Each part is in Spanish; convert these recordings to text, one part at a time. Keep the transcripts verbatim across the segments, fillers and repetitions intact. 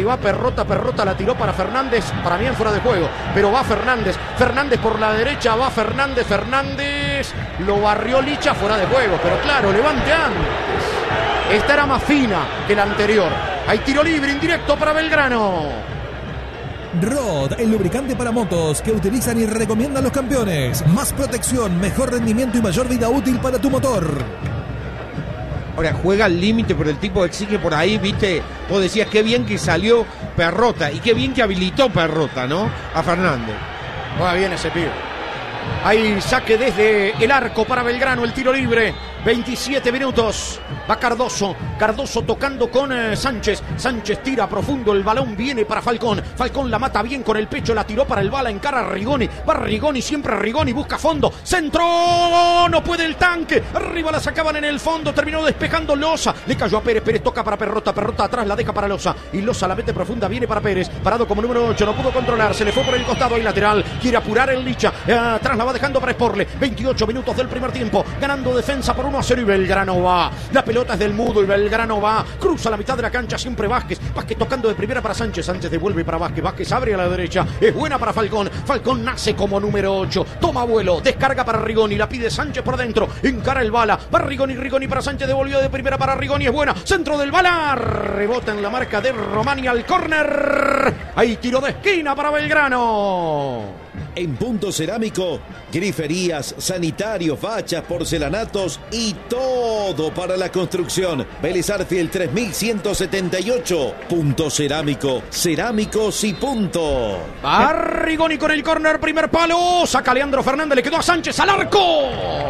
Y va Perrota, Perrota la tiró para Fernández, para mí en fuera de juego, pero va Fernández, Fernández por la derecha, va Fernández, Fernández, lo barrió Licha fuera de juego, pero claro, levante antes. Esta era más fina que la anterior. Hay tiro libre, indirecto para Belgrano. Rod, el lubricante para motos que utilizan y recomiendan los campeones. Más protección, mejor rendimiento y mayor vida útil para tu motor. Ahora juega al límite, pero el tipo exige por ahí, viste, vos decías qué bien que salió Perrota y qué bien que habilitó Perrota, ¿no? A Fernández. Juega bien ese pibe. Hay saque desde el arco para Belgrano, el tiro libre. veintisiete minutos. Va Cardoso. Cardoso tocando con eh, Sánchez. Sánchez tira profundo. El balón viene para Falcón. Falcón la mata bien con el pecho. La tiró para el bala. Encara a Rigoni. Va Rigoni. Siempre Rigoni. Busca fondo. Centro. No puede el tanque. Arriba la sacaban en el fondo. Terminó despejando Loza. Le cayó a Pérez. Pérez toca para Perrota. Perrota atrás. La deja para Loza. Y Loza la mete profunda. Viene para Pérez. Parado como número ocho. No pudo controlar. Se le fue por el costado. Ahí lateral. Quiere apurar el Licha. Eh, atrás la va dejando para Sporle. veintiocho minutos del primer tiempo. Ganando defensa por uno a cero y Belgrano va. La pelota es del Mudo y Belgrano va. Cruza la mitad de la cancha siempre Vázquez. Vázquez tocando de primera para Sánchez. Sánchez devuelve para Vázquez. Vázquez abre a la derecha. Es buena para Falcón. Falcón nace como número ocho. Toma vuelo. Descarga para Rigoni. La pide Sánchez por dentro. Encara el bala. Va Rigoni. Rigoni para Sánchez. Devolvió de primera para Rigoni. Es buena. Centro del bala. Rebota en la marca de Romani al córner. Hay tiro de esquina para Belgrano. En Punto Cerámico, griferías, sanitarios, fachas, porcelanatos y todo para la construcción. Vélez Arfield tres mil ciento setenta y ocho. Punto Cerámico, cerámicos y punto. Va Rigoni con el córner, primer palo. Saca Leandro Fernández, le quedó a Sánchez al arco.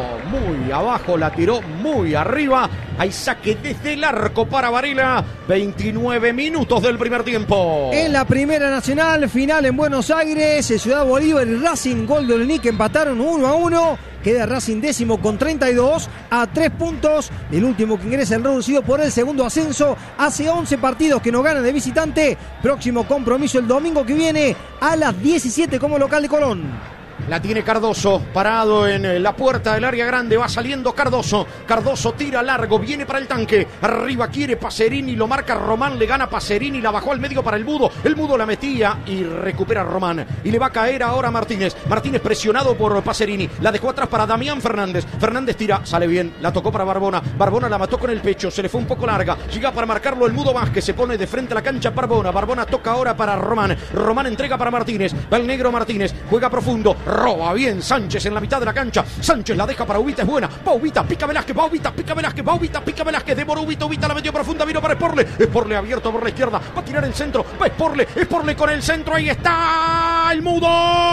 Muy abajo, la tiró muy arriba. Hay saque desde el arco para Varela. veintinueve minutos del primer tiempo. En la Primera Nacional, final en Buenos Aires, Ciudad Bolívar y Racing, gol de Olenique, empataron uno a uno. Queda Racing décimo con treinta y dos a tres puntos. El último que ingresa el reducido por el segundo ascenso. Hace once partidos que no gana de visitante. Próximo compromiso el domingo que viene a las diecisiete como local de Colón. La tiene Cardoso, parado en la puerta del área grande, va saliendo Cardoso, Cardoso tira largo, viene para el tanque, arriba quiere Pacerini, lo marca Román, le gana Pacerini, la bajó al medio para el Mudo, el Mudo la metía y recupera Román, y le va a caer ahora Martínez, Martínez presionado por Pacerini, la dejó atrás para Damián Fernández, Fernández tira, sale bien, la tocó para Barbona, Barbona la mató con el pecho, se le fue un poco larga, llega para marcarlo el Mudo Vázquez, se pone de frente a la cancha Barbona, Barbona toca ahora para Román, Román entrega para Martínez, va el negro Martínez, juega profundo, roba bien Sánchez en la mitad de la cancha. Sánchez la deja para Ubita, es buena. Va Ubita, pica Velázquez, va Ubita, pica Velázquez, va Ubita, pica Velázquez. Devoró Ubita, Ubita la metió profunda, vino para Sporle. Sporle abierto por la izquierda, va a tirar el centro. Va Sporle, Sporle con el centro, ahí está el Mudo.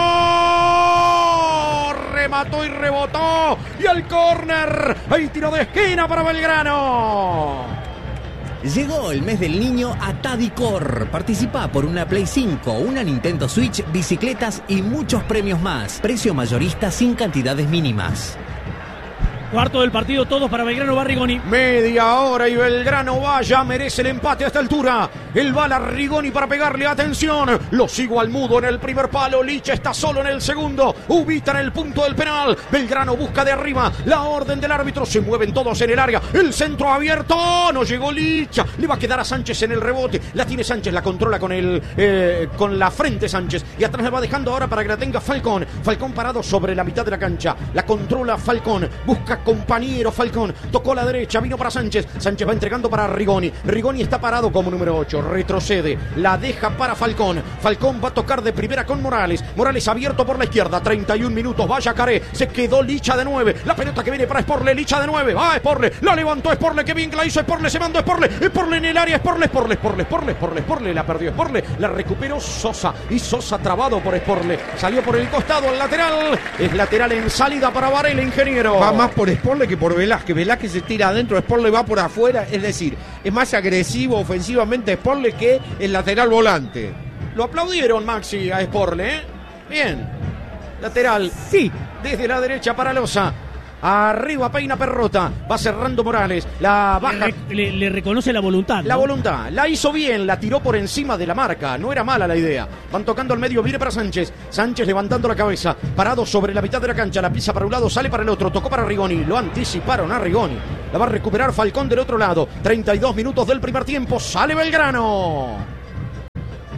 Remató y rebotó. Y al córner. Hay tiro de esquina para Belgrano. Llegó el mes del niño a Tadicor. Participa por una Play cinco, una Nintendo Switch, bicicletas y muchos premios más. Precio mayorista sin cantidades mínimas. Cuarto del partido, todos para Belgrano, va Rigoni. Media hora y Belgrano vaya, merece el empate a esta altura. El bala Rigoni para pegarle, atención. Lo sigo al Mudo en el primer palo. Licha está solo en el segundo. Ubita en el punto del penal. Belgrano busca de arriba la orden del árbitro. Se mueven todos en el área. El centro abierto. No llegó Licha. Le va a quedar a Sánchez en el rebote. La tiene Sánchez, la controla con el eh, con la frente Sánchez. Y atrás la va dejando ahora para que la tenga Falcón. Falcón parado sobre la mitad de la cancha. La controla Falcón. Busca compañero Falcón, tocó la derecha, vino para Sánchez, Sánchez va entregando para Rigoni, Rigoni está parado como número ocho, retrocede, la deja para Falcón, Falcón va a tocar de primera con Morales, Morales abierto por la izquierda, treinta y un minutos, vaya Caré, se quedó Licha de nueve, la pelota que viene para Sporle, Licha de nueve, va Sporle, la levantó Sporle, que bien que la hizo Sporle, se mandó Sporle, Sporle en el área, Sporle, Sporle, Sporle, Sporle, Sporle, Sporle, la perdió Sporle, la recuperó Sosa, y Sosa trabado por Sporle, salió por el costado al lateral, es lateral en salida para Varela, ingeniero. Va más por Sporle que por Velázquez. Velázquez se tira adentro, Sporle va por afuera, es decir, es más agresivo ofensivamente Sporle que el lateral volante. Lo aplaudieron Maxi a Sporle, ¿eh? Bien. Lateral. Sí. Desde la derecha para Loza. Arriba peina Perrota, va cerrando Morales, la baja. Le, le, le reconoce la voluntad. La ¿no? voluntad, la hizo bien, la tiró por encima de la marca, no era mala la idea. Van tocando al medio, viene para Sánchez, Sánchez levantando la cabeza, parado sobre la mitad de la cancha, la pisa para un lado, sale para el otro, tocó para Rigoni, lo anticiparon a Rigoni. La va a recuperar Falcón del otro lado, treinta y dos minutos del primer tiempo, sale Belgrano.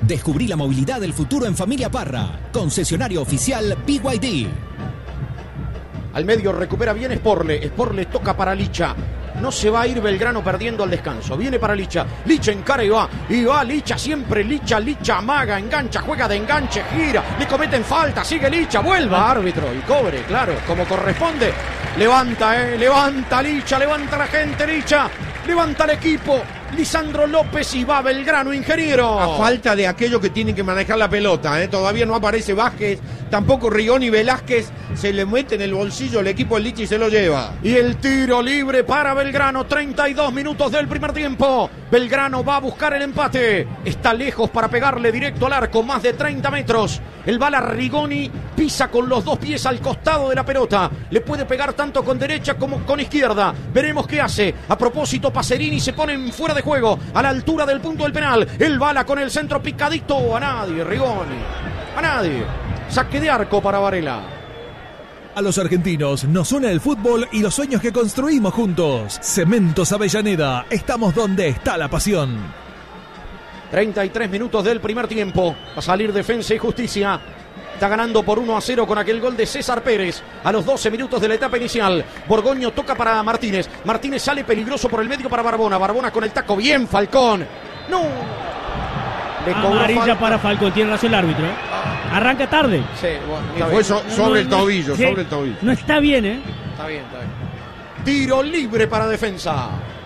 Descubrí la movilidad del futuro en Familia Parra. Concesionario oficial B Y D. Al medio recupera bien Sporle. Sporle toca para Licha. No se va a ir Belgrano perdiendo al descanso. Viene para Licha. Licha encara y va. Y va Licha siempre. Licha, Licha amaga, engancha, juega de enganche, gira. Le cometen falta. Sigue Licha. Vuelva árbitro y cobre, claro, como corresponde. Levanta, eh. Levanta Licha. Levanta la gente Licha. Levanta el equipo. Lisandro López y va Belgrano, ingeniero. A falta de aquello que tienen que manejar la pelota, ¿eh? Todavía no aparece Vázquez, tampoco Rigoni. Velázquez se le mete en el bolsillo el equipo del Licha y se lo lleva. Y el tiro libre para Belgrano, treinta y dos minutos del primer tiempo. Belgrano va a buscar el empate. Está lejos para pegarle directo al arco, más de treinta metros. El bala Rigoni pisa con los dos pies al costado de la pelota. Le puede pegar tanto con derecha como con izquierda. Veremos qué hace. A propósito, Pacerini se pone en fuera de juego a la altura del punto del penal. El bala con el centro picadito. A nadie, Rigoni. A nadie. Saque de arco para Varela. A los argentinos nos une el fútbol y los sueños que construimos juntos. Cementos Avellaneda. Estamos donde está la pasión. treinta y tres minutos del primer tiempo. Va a salir Defensa y Justicia. Está ganando por uno a cero con aquel gol de César Pérez a los doce minutos de la etapa inicial. Borgoño toca para Martínez. Martínez sale peligroso por el medio para Barbona. Barbona con el taco. Bien, Falcón. No. Le amarilla falta para Falcón. Tiene razón el árbitro. Arranca tarde. Sí, bueno, fue so, sobre no, no, el tobillo, no, sobre el tobillo. No está bien, ¿eh? Está bien, está bien. Tiro libre para Defensa.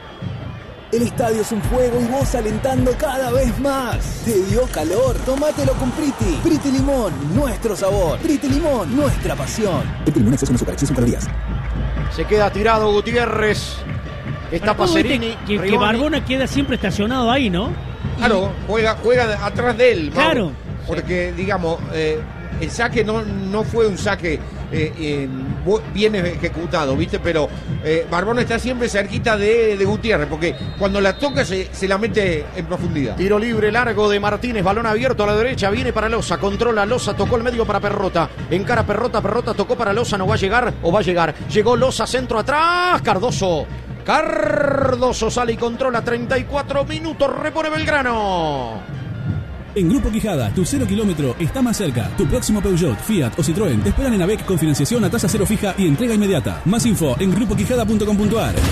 El estadio es un fuego y vos alentando cada vez más. ¿Te dio calor? Tómatelo con Priti. Priti Limón, nuestro sabor. Priti Limón, nuestra pasión. Priti Limón, exceso de azúcar, exceso de calorías. Se queda tirado Gutiérrez. Está Pacerini. Que, que Barbona queda siempre estacionado ahí, ¿no? Claro, juega, juega atrás de él. Claro. Mauro, porque, digamos, eh, el saque no, no fue un saque eh, eh, bien ejecutado, ¿viste? Pero eh, Barbona está siempre cerquita de, de Gutiérrez, porque cuando la toca se, se la mete en profundidad. Tiro libre largo de Martínez, balón abierto a la derecha, viene para Loza, controla Loza, tocó el medio para Perrota, encara Perrota, Perrota tocó para Loza, no va a llegar o va a llegar. Llegó Loza, centro atrás, Cardoso. Cardoso sale y controla, treinta y cuatro minutos, repone Belgrano. En Grupo Quijada, tu cero kilómetro está más cerca. Tu próximo Peugeot, Fiat o Citroën te esperan en AVEC con financiación a tasa cero fija y entrega inmediata. Más info en grupo quijada punto com punto a r.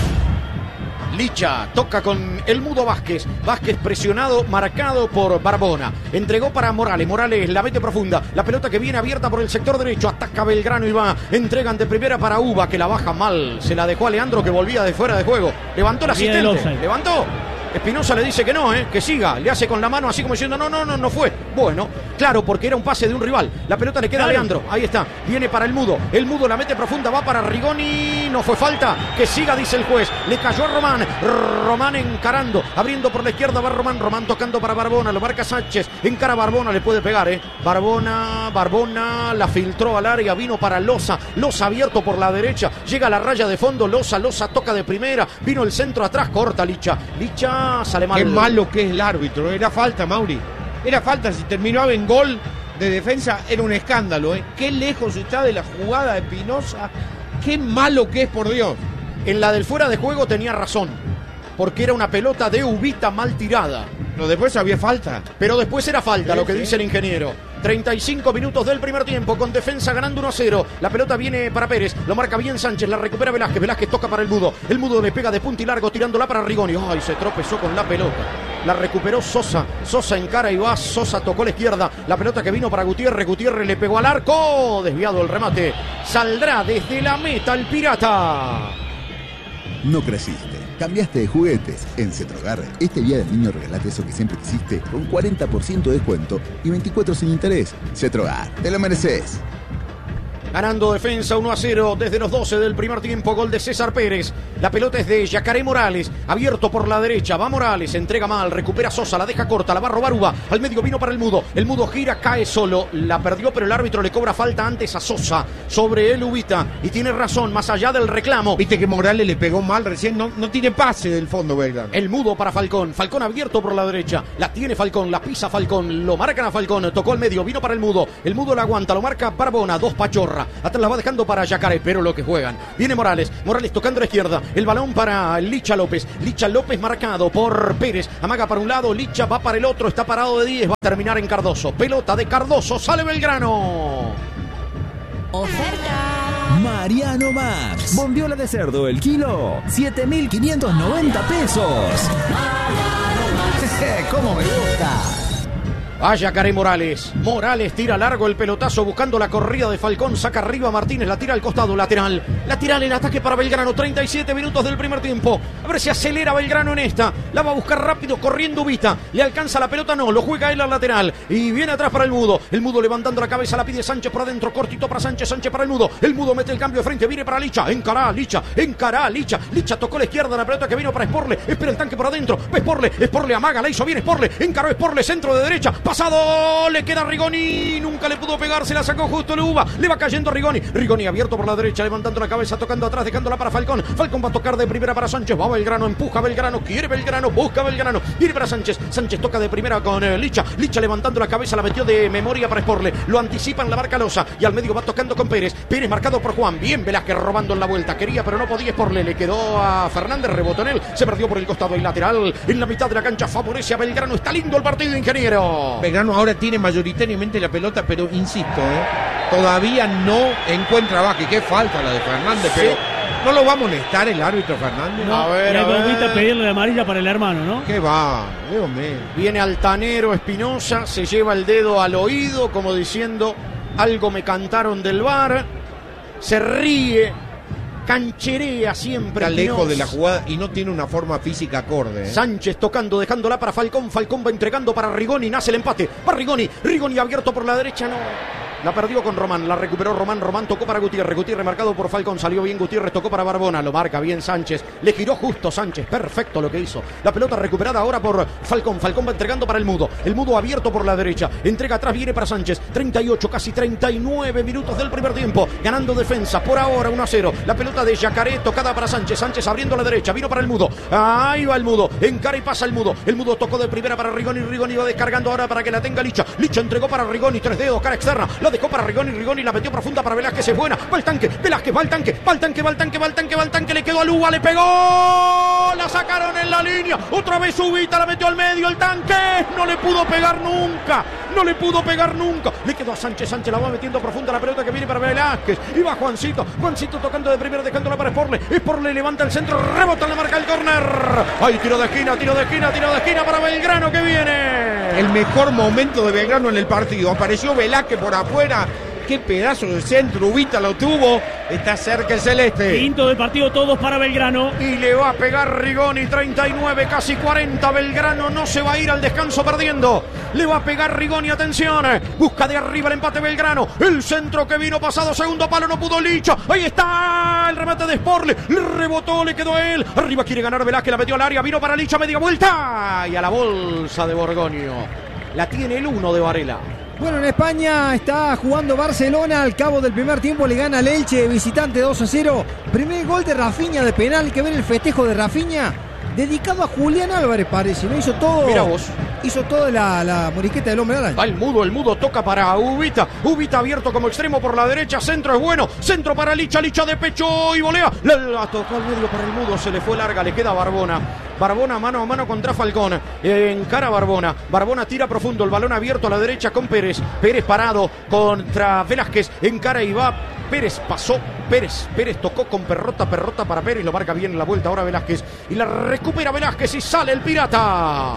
Licha toca con el Mudo Vázquez. Vázquez presionado, marcado por Barbona. Entregó para Morales. Morales la mete profunda. La pelota que viene abierta por el sector derecho. Ataca Belgrano y va. Entregan de primera para Uva, que la baja mal. Se la dejó a Leandro, que volvía de fuera de juego. Levantó el asistente. Levantó. Espinosa le dice que no, ¿eh? Que siga. Le hace con la mano así como diciendo no, no, no, no fue. Bueno, claro, porque era un pase de un rival. La pelota le queda claro a Leandro. Ahí está. Viene para el Mudo. El Mudo la mete profunda. Va para Rigoni. No fue falta. Que siga, dice el juez. Le cayó a Román. Román encarando. Abriendo por la izquierda va Román. Román tocando para Barbona. Lo marca Sánchez. Encara Barbona. Le puede pegar, ¿eh? Barbona. Barbona. La filtró al área. Vino para Loza. Loza abierto por la derecha. Llega a la raya de fondo. Loza. Loza toca de primera. Vino el centro atrás. Corta Licha. Licha. Sale mal. Qué malo que es el árbitro. Era falta, Mauri. Era falta. Si terminaba en gol de Defensa, era un escándalo, ¿eh? Qué lejos está de la jugada de Espinosa. Qué malo que es, por Dios. En la del fuera de juego tenía razón, porque era una pelota de Ubita mal tirada. Pero después había falta. Pero después era falta, sí, lo que sí. dice el ingeniero. treinta y cinco minutos del primer tiempo, con Defensa ganando uno a cero. La pelota viene para Pérez, lo marca bien Sánchez, la recupera Velázquez. Velázquez toca para el Mudo. El Mudo le pega de punta y largo, tirándola para Rigoni. Ay, se tropezó con la pelota. La recuperó Sosa. Sosa encara y va. Sosa tocó la izquierda. La pelota que vino para Gutiérrez. Gutiérrez le pegó al arco. Desviado el remate. Saldrá desde la meta el Pirata. No creciste. Cambiaste de juguetes. En Cetrogar, este día del niño regalate eso que siempre quisiste con cuarenta por ciento de descuento y veinticuatro sin interés. Cetrogar, te lo mereces. Ganando Defensa uno a cero desde los doce del primer tiempo. Gol de César Pérez. La pelota es de Yacaré Morales. Abierto por la derecha. Va Morales. Entrega mal. Recupera Sosa. La deja corta. La va a robar Uva. Al medio vino para el Mudo. El Mudo gira. Cae solo. La perdió, pero el árbitro le cobra falta antes a Sosa. Sobre él Ubita. Y tiene razón. Más allá del reclamo. Viste que Morales le pegó mal recién. No, no tiene pase del fondo, Belgrano. El Mudo para Falcón. Falcón abierto por la derecha. La tiene Falcón. La pisa Falcón. Lo marcan a Falcón. Tocó al medio. Vino para el Mudo. El Mudo la aguanta. Lo marca Barbona. Dos Pachorra. Amaga. Atrás la va dejando para Yacaré, pero lo que juegan. Viene Morales. Morales tocando a la izquierda. El balón para Licha López. Licha López marcado por Pérez. Amaga para un lado. Licha va para el otro. Está parado de diez. Va a terminar en Cardoso. Pelota de Cardoso. Sale Belgrano. Oferta. Mariano Max. Bondiola de cerdo el kilo. siete mil quinientos noventa pesos. ¿Cómo me gusta? Vaya Yacaré Morales. Morales tira largo el pelotazo buscando la corrida de Falcón. Saca arriba Martínez, la tira al costado, lateral. Lateral en ataque para Belgrano. treinta y siete minutos del primer tiempo. A ver si acelera Belgrano en esta. La va a buscar rápido, corriendo Ubita. Le alcanza la pelota, no. Lo juega él al lateral. Y viene atrás para el Mudo. El Mudo levantando la cabeza, la pide Sánchez por adentro. Cortito para Sánchez, Sánchez para el Mudo. El Mudo mete el cambio de frente, viene para Licha. Encará Licha, encará Licha. Licha tocó la izquierda, la pelota que vino para Sporle. Espera el tanque por adentro. Sporle, Sporle amaga, la hizo bien Sporle. Encaró Sporle, centro de derecha. Pasado, le queda Rigoni, nunca le pudo pegar, se la sacó justo Luba, le va cayendo Rigoni, Rigoni abierto por la derecha, levantando la cabeza, tocando atrás, dejándola para Falcón, Falcón va a tocar de primera para Sánchez, va Belgrano, empuja Belgrano, quiere Belgrano, busca Belgrano, viene para Sánchez, Sánchez toca de primera con eh, Licha, Licha levantando la cabeza, la metió de memoria para Sporle, lo anticipan la marca Loza, y al medio va tocando con Pérez, Pérez marcado por Juan, bien Velázquez robando en la vuelta, quería pero no podía Sporle, le quedó a Fernández, rebotó en él, se perdió por el costado y lateral, en la mitad de la cancha favorece a Belgrano, está lindo el partido, ingeniero. Belgrano ahora tiene mayoritariamente la pelota, pero insisto, ¿eh? todavía no encuentra baje. Qué falta la de Fernández, Sí. pero ¿no lo va a molestar el árbitro Fernández? No, A ver, y a hay ver. convite a pedirle de amarilla para el hermano, ¿no? ¿Qué va? Dios mío. Viene Altanero Espinosa, se lleva el dedo al oído como diciendo algo me cantaron del bar, se ríe, cancherea siempre. Está lejos Espinosa. de la jugada y no tiene una forma física acorde. ¿eh? Sánchez tocando, dejándola para Falcón, Falcón va entregando para Rigoni, nace el empate, va Rigoni, Rigoni abierto por la derecha, no. La perdió con Román, la recuperó Román, Román tocó para Gutiérrez, Gutiérrez marcado por Falcón, salió bien Gutiérrez, tocó para Barbona, lo marca bien Sánchez, le giró justo Sánchez, perfecto lo que hizo. La pelota recuperada ahora por Falcón, Falcón va entregando para el Mudo, el Mudo abierto por la derecha, entrega atrás, viene para Sánchez, treinta y ocho, casi treinta y nueve minutos del primer tiempo, ganando defensa, por ahora uno a cero, la pelota de Yacaré tocada para Sánchez, Sánchez abriendo la derecha, vino para el Mudo, ahí va el Mudo, encara y pasa el Mudo, el Mudo tocó de primera para Rigoni, Rigoni va descargando ahora para que la tenga Licha, Licha entregó para Rigoni, tres dedos, cara externa, la dejó para Rigoni, Rigoni la metió profunda para Velázquez, es buena, va el tanque, Velázquez va el tanque, va el tanque, va el tanque, va el tanque, va el tanque, le quedó a Luba, le pegó, la sacaron en la línea, otra vez Ubita, la metió al medio, el tanque, no le pudo pegar nunca, no le pudo pegar nunca, le quedó a Sánchez, Sánchez la va metiendo profunda la pelota que viene para Velázquez, y va Juancito, Juancito tocando de primera, dejándola para Sporle, Sporle levanta el centro, rebota en la marca el córner, ay, tiro de esquina, tiro de esquina, tiro de esquina para Belgrano que viene. El mejor momento de Belgrano en el partido, apareció Velázquez por afuera. Qué pedazo de centro, Ubita lo tuvo, está cerca el celeste. Quinto del partido, todos para Belgrano. Y le va a pegar Rigoni, treinta y nueve, casi cuarenta. Belgrano no se va a ir al descanso perdiendo. Le va a pegar Rigoni, atención. Busca de arriba el empate Belgrano. El centro que vino pasado, segundo palo, no pudo Licha. Ahí está el remate de Sporle. Le rebotó, le quedó a él. Arriba quiere ganar Velázquez, la metió al área, vino para Licha, media vuelta. Y a la bolsa de Borgoño. La tiene el uno de Varela. Bueno, en España está jugando Barcelona. Al cabo del primer tiempo le gana al Elche, visitante dos a cero. Primer gol de Rafinha de penal. Que ver el festejo de Rafinha, dedicado a Julián Álvarez, parece. No hizo todo. Mira vos. Hizo toda la, la moriqueta del hombre araña. Va el Mudo, el Mudo toca para Ubita. Ubita abierto como extremo por la derecha. Centro es bueno. Centro para Licha. Licha de pecho y volea. La, la tocó al medio para el Mudo. Se le fue larga. Le queda Barbona. Barbona mano a mano contra Falcón. Encara Barbona. Barbona tira profundo. El balón abierto a la derecha con Pérez. Pérez parado contra Velázquez. Encara y va. Pérez pasó. Pérez. Pérez tocó con Perrota. Perrota para Pérez. Lo marca bien en la vuelta ahora Velázquez. Y la recupera Velázquez y sale el Pirata.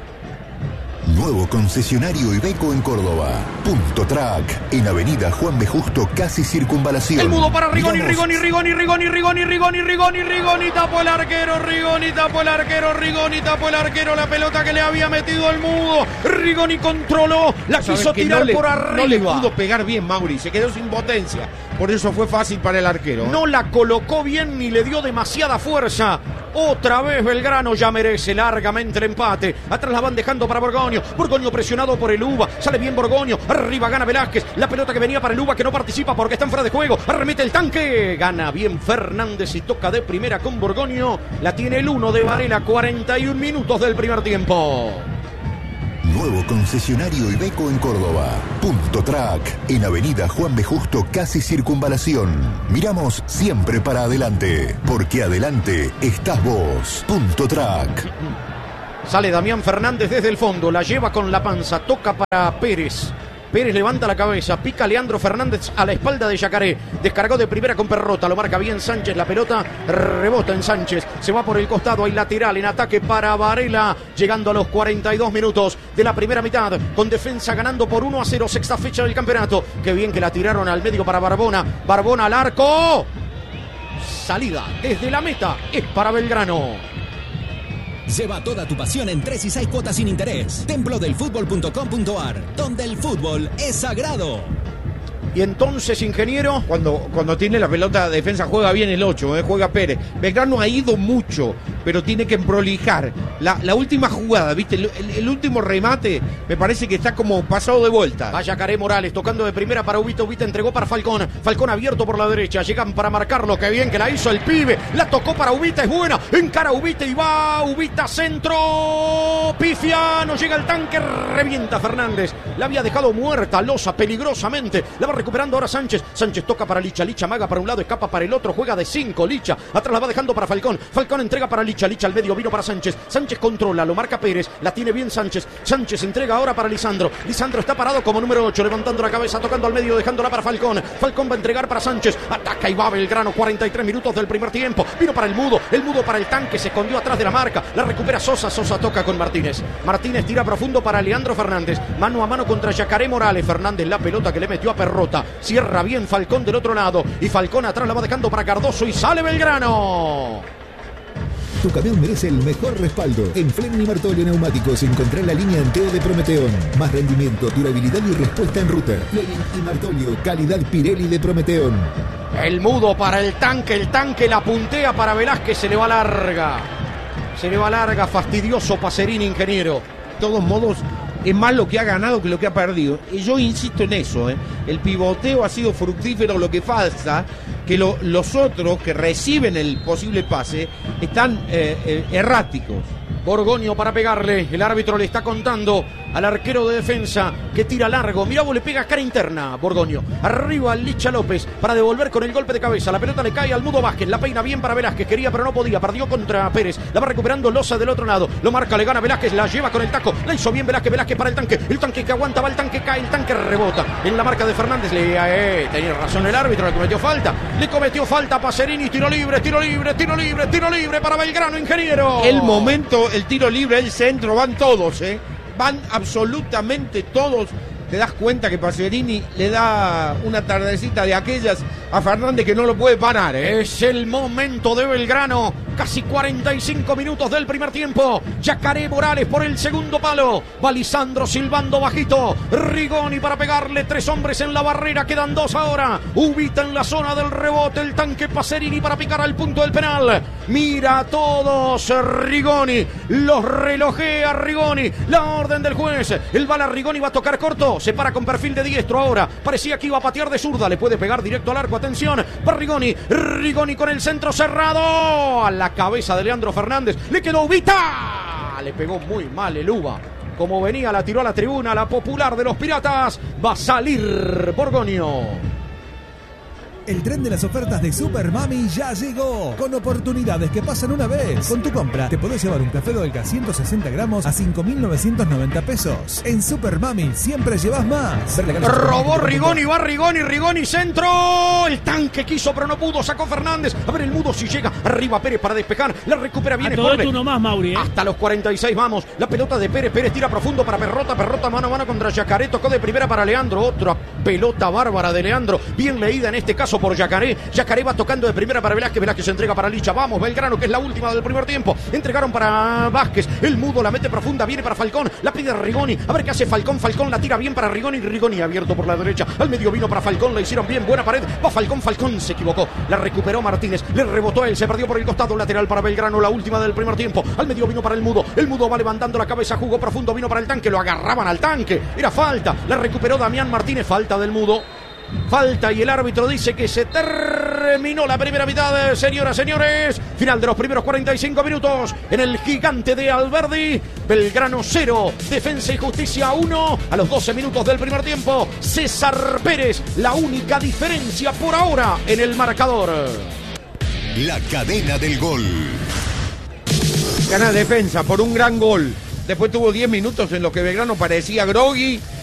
Nuevo concesionario Iveco en Córdoba. Punto Track. En Avenida Juan B. Justo, casi circunvalación. El Mudo para Rigoni, Digamos... Rigoni, Rigoni, Rigoni, Rigoni, Rigoni, Rigoni, Rigoni, tapó el arquero, Rigoni, tapó el arquero, Rigoni, tapó el arquero, la pelota que le había metido el Mudo. Rigoni controló, la quiso tirar no le, por arriba. No le pudo pegar bien Mauri, se quedó sin potencia. Por eso fue fácil para el arquero. No la colocó bien ni le dio demasiada fuerza. Otra vez Belgrano ya merece largamente el empate. Atrás la van dejando para Borgoño. Borgoño presionado por el Uva. Sale bien Borgoño. Arriba gana Velázquez. La pelota que venía para el Uva que no participa porque está en fuera de juego. Arremete el tanque. Gana bien Fernández y toca de primera con Borgoño. La tiene el uno de Varela. cuarenta y un minutos del primer tiempo. Nuevo concesionario Iveco en Córdoba. Punto Track, en Avenida Juan B. Justo, casi Circunvalación. Miramos siempre para adelante, porque adelante estás vos. Punto Track. Sale Damián Fernández desde el fondo, la lleva con la panza, toca para Pérez. Pérez levanta la cabeza, pica Leandro Fernández a la espalda de Yacaré. Descargó de primera con Perrota, lo marca bien Sánchez, la pelota rebota en Sánchez. Se va por el costado, hay lateral en ataque para Varela. Llegando a los cuarenta y dos minutos de la primera mitad, con defensa ganando por uno a cero, sexta fecha del campeonato. Qué bien que la tiraron al medio para Barbona. Barbona al arco. Salida desde la meta, es para Belgrano. Lleva toda tu pasión en tres y seis cuotas sin interés. templo del fútbol punto com punto ar, donde el fútbol es sagrado. Y entonces, ingeniero, cuando, cuando tiene la pelota defensa juega bien el ocho, eh, juega Pérez. Belgrano ha ido mucho, pero tiene que prolijar. La, la última jugada, ¿viste? El, el, el último remate me parece que está como pasado de vuelta. Vaya Yacaré Morales tocando de primera para Ubita. Ubita entregó para Falcón. Falcón abierto por la derecha. Llegan para marcarlo. Qué bien que la hizo el pibe. La tocó para Ubita. Es buena. Encara Ubita y va. Ubita centro. Pifia. No llega el tanque. Revienta Fernández. La había dejado muerta. Loza peligrosamente. La va recuperando ahora Sánchez. Sánchez toca para Licha. Licha maga para un lado. Escapa para el otro. Juega de cinco. Licha. Atrás la va dejando para Falcón. Falcón entrega para Licha. Licha al medio. Vino para Sánchez. Sánchez controla. Lo marca Pérez. La tiene bien Sánchez. Sánchez entrega ahora para Lisandro. Lisandro está parado como número ocho. Levantando la cabeza. Tocando al medio. Dejándola para Falcón. Falcón va a entregar para Sánchez. Ataca y va Belgrano. cuarenta y tres minutos del primer tiempo. Vino para el Mudo. El Mudo para el tanque. Se escondió atrás de la marca. La recupera Sosa. Sosa toca con Martínez. Martínez tira profundo para Leandro Fernández. Mano a mano contra Yacaré Morales. Fernández la pelota que le metió a Perrota. Cierra bien Falcón del otro lado. Y Falcón atrás la va dejando para Cardoso. Y sale Belgrano. Tu camión merece el mejor respaldo. En Fleming Martolio Neumáticos encontrá la línea Enteo de Prometeón. Más rendimiento, durabilidad y respuesta en ruta. Fleming y Martolio, calidad Pirelli de Prometeón. El Mudo para el tanque. El tanque la puntea para Velázquez. Se le va larga. Se le va larga. Fastidioso Pacerini, ingeniero. De todos modos, es más lo que ha ganado que lo que ha perdido. Y yo insisto en eso, ¿eh? El pivoteo ha sido fructífero, lo que falta que lo, los otros que reciben el posible pase están eh, eh, erráticos. Borgoño para pegarle, el árbitro le está contando al arquero de defensa que tira largo. Mirá, vos le pega cara interna, Borgoño. Arriba Licha López para devolver con el golpe de cabeza. La pelota le cae al Mudo Vázquez, la peina bien para Velázquez, quería pero no podía, perdió contra Pérez. La va recuperando Loza del otro lado, lo marca, le gana Velázquez, la lleva con el taco, la hizo bien Velázquez, Velázquez para el tanque, el tanque que aguanta, va el tanque, cae, el tanque rebota en la marca de Fernández. Le, eh, tenía razón el árbitro, le cometió falta, le cometió falta a Pacerini, tiro libre, tiro libre, tiro libre, tiro libre para Belgrano, ingeniero. El momento, el tiro libre, el centro, van todos, eh. Van absolutamente todos. Te das cuenta que Pacerini le da una tardecita de aquellas a Fernández que no lo puede parar, ¿eh? Es el momento de Belgrano. Casi cuarenta y cinco minutos del primer tiempo. Yacaré Morales por el segundo palo. Va Lisandro silbando bajito. Rigoni para pegarle. Tres hombres en la barrera. Quedan dos ahora. Ubita en la zona del rebote. El tanque Pacerini para picar al punto del penal. Mira a todos. Rigoni. Los relojea Rigoni. La orden del juez. El bala Rigoni va a tocar corto. Se para con perfil de diestro ahora. Parecía que iba a patear de zurda. Le puede pegar directo al arco. Atención. Para Rigoni. Rigoni con el centro cerrado. A la cabeza de Leandro Fernández. Le quedó Ubita. Le pegó muy mal el Uva. Como venía, la tiró a la tribuna. La popular de los Piratas. Va a salir Borgoño. El tren de las ofertas de Super Mami ya llegó, con oportunidades que pasan una vez. Con tu compra te podés llevar un café Dolca ciento sesenta gramos a cinco mil novecientos noventa pesos. En Super Mami siempre llevas más. Robó Rigoni, va Rigoni, Rigoni centro. El tanque quiso pero no pudo, sacó Fernández. A ver el Mudo si llega. Arriba Pérez para despejar. La recupera bien. A todo esto uno más, Mauri, ¿eh? Hasta los cuarenta y seis vamos. La pelota de Pérez. Pérez tira profundo para Perrota. Perrota mano a mano contra Yacaré. Tocó de primera para Leandro. Otra pelota bárbara de Leandro. Bien leída en este caso por Yacaré. Yacaré va tocando de primera para Velázquez. Velázquez se entrega para Licha. Vamos, Belgrano, que es la última del primer tiempo. Entregaron para Vázquez. El Mudo la mete profunda. Viene para Falcón. La pide Rigoni. A ver qué hace Falcón. Falcón la tira bien para Rigoni. Rigoni abierto por la derecha. Al medio vino para Falcón. La hicieron bien. Buena pared. Va Falcón. Falcón se equivocó. La recuperó Martínez. Le rebotó él. Se perdió por el costado lateral para Belgrano. La última del primer tiempo. Al medio vino para el Mudo. El Mudo va levantando la cabeza. Jugó profundo. Vino para el tanque. Lo agarraban al tanque. Era falta. La recuperó Damián Martínez. Falta del Mudo. falta y el árbitro dice que se terminó la primera mitad, señoras, señores. Final de los primeros cuarenta y cinco minutos en el Gigante de Alberdi. Belgrano cero, Defensa y Justicia uno. A los doce minutos del primer tiempo, César Pérez, la única diferencia por ahora en el marcador. La cadena del gol. Gana Defensa por un gran gol. Después tuvo diez minutos en los que Belgrano parecía groggy